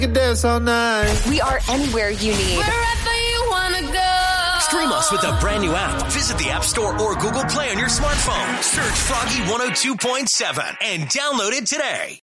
can dance all night. We are anywhere you need. Wherever you want to go. Stream us with the brand new app. Visit the App Store or Google Play on your smartphone. Search Froggy 102.7 and download it today.